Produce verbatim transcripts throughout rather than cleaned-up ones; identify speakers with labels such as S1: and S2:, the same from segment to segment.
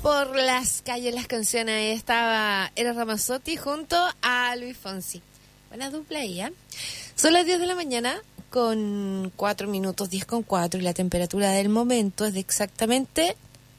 S1: por las calles las canciones. Ahí estaba Eros Ramazzotti junto a Luis Fonsi. Buena dupla ahí, ¿eh? Son las diez de la mañana con cuatro minutos, diez con cuatro, y la temperatura del momento es de exactamente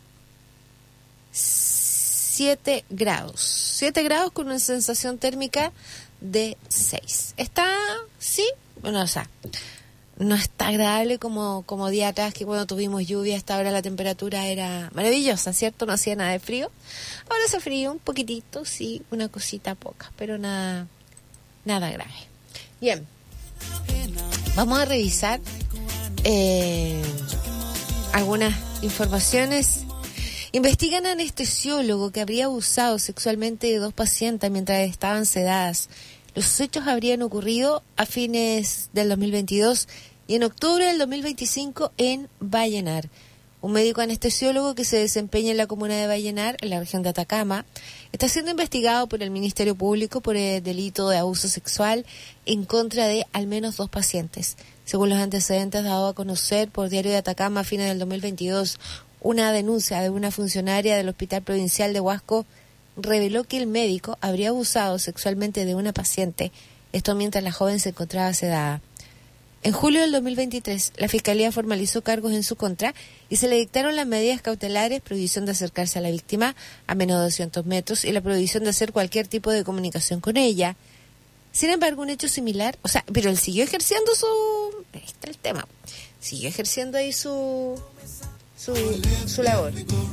S1: siete grados. siete grados con una sensación térmica de seis. Está, sí, bueno, o sea, no está agradable como, como día atrás, que cuando tuvimos lluvia, hasta ahora la temperatura era maravillosa, ¿cierto? No hacía nada de frío. Ahora hace frío un poquitito, sí, una cosita poca, pero nada, nada grave. Bien, vamos a revisar eh, algunas informaciones. Investigan a anestesiólogo que habría abusado sexualmente de dos pacientes mientras estaban sedadas. Los hechos habrían ocurrido a fines del dos mil veintidós y en octubre del dos mil veinticinco en Vallenar. Un médico anestesiólogo que se desempeña en la comuna de Vallenar, en la región de Atacama, está siendo investigado por el Ministerio Público por el delito de abuso sexual en contra de al menos dos pacientes. Según los antecedentes dados a conocer por Diario de Atacama a fines del dos mil veintidós, una denuncia de una funcionaria del Hospital Provincial de Huasco reveló que el médico habría abusado sexualmente de una paciente, esto mientras la joven se encontraba sedada. En julio del dos mil veintitrés, la Fiscalía formalizó cargos en su contra y se le dictaron las medidas cautelares, prohibición de acercarse a la víctima a menos de doscientos metros y la prohibición de hacer cualquier tipo de comunicación con ella. Sin embargo, un hecho similar, o sea, pero él siguió ejerciendo su... Ahí está el tema. Siguió ejerciendo ahí su... su, su labor.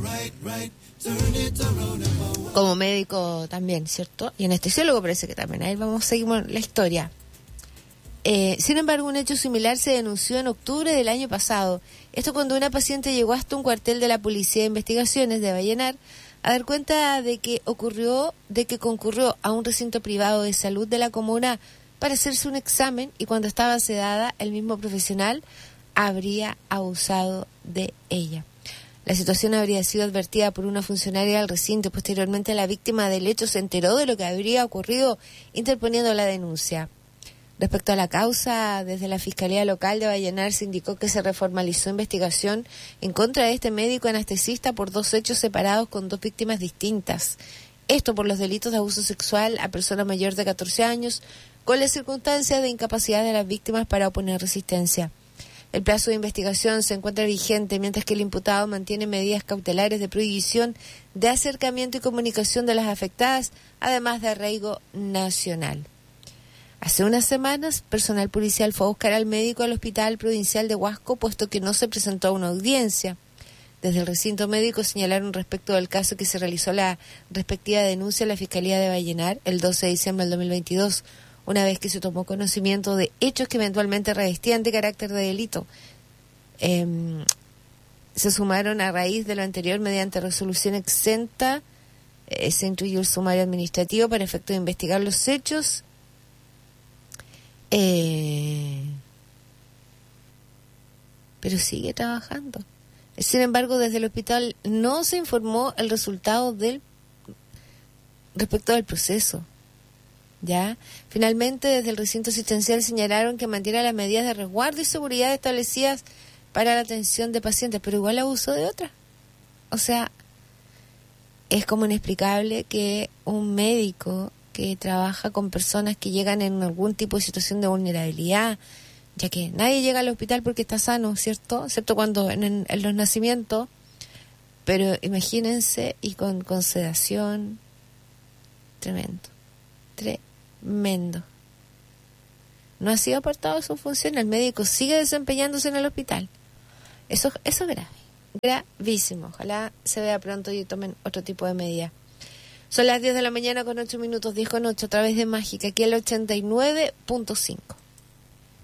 S1: Como médico también, ¿cierto? Y anestesiólogo parece que también. Ahí vamos, seguimos la historia. Eh, sin embargo, un hecho similar se denunció en octubre del año pasado. Esto cuando una paciente llegó hasta un cuartel de la Policía de Investigaciones de Vallenar a dar cuenta de que ocurrió, de que concurrió a un recinto privado de salud de la comuna para hacerse un examen y cuando estaba sedada, el mismo profesional habría abusado de ella. La situación habría sido advertida por una funcionaria del recinto. Posteriormente, la víctima del hecho se enteró de lo que habría ocurrido, interponiendo la denuncia. Respecto a la causa, desde la Fiscalía Local de Vallenar se indicó que se reformalizó investigación en contra de este médico anestesista por dos hechos separados con dos víctimas distintas. Esto por los delitos de abuso sexual a persona mayor de catorce años, con las circunstancias de incapacidad de las víctimas para oponer resistencia. El plazo de investigación se encuentra vigente, mientras que el imputado mantiene medidas cautelares de prohibición de acercamiento y comunicación de las afectadas, además de arraigo nacional. Hace unas semanas, personal policial fue a buscar al médico al Hospital Provincial de Huasco, puesto que no se presentó a una audiencia. Desde el recinto médico señalaron respecto del caso que se realizó la respectiva denuncia a la Fiscalía de Vallenar el doce de diciembre del dos mil veintidós, una vez que se tomó conocimiento de hechos que eventualmente revestían de carácter de delito. Eh, se sumaron a raíz de lo anterior mediante resolución exenta, eh, se incluyó el sumario administrativo para efecto de investigar los hechos. Eh, pero sigue trabajando. Sin embargo, desde el hospital no se informó el resultado del respecto del proceso. ¿Ya? Finalmente, desde el recinto asistencial señalaron que mantiene las medidas de resguardo y seguridad establecidas para la atención de pacientes, pero igual abusó de otras. O sea, es como inexplicable que un médico que trabaja con personas que llegan en algún tipo de situación de vulnerabilidad, ya que nadie llega al hospital porque está sano, ¿cierto? Excepto cuando en, en, en los nacimientos, pero imagínense, y con, con sedación, tremendo, tremendo. No ha sido apartado de su función, el médico sigue desempeñándose en el hospital. Eso, eso es grave, gravísimo. Ojalá se vea pronto y tomen otro tipo de medida. Son las diez de la mañana con ocho minutos, diez con ocho, a través de Mágica, aquí el ochenta y nueve punto cinco.